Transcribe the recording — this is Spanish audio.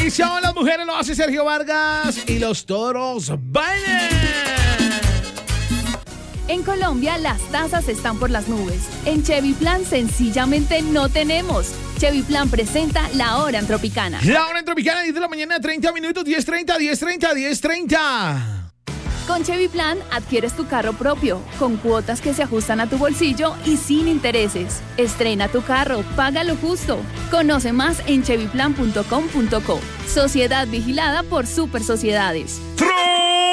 Atención, las mujeres lo hace Sergio Vargas y los toros bailen. En Colombia las tasas están por las nubes. En Chevy Plan sencillamente no tenemos. Chevy Plan presenta La Hora en Tropicana. La Hora en Tropicana, 10 de la mañana, 30 minutos, 10:30, 10:30, 10:30. Con Chevy Plan adquieres tu carro propio, con cuotas que se ajustan a tu bolsillo y sin intereses. Estrena tu carro, paga lo justo. Conoce más en chevyplan.com.co. Sociedad vigilada por Super Sociedades.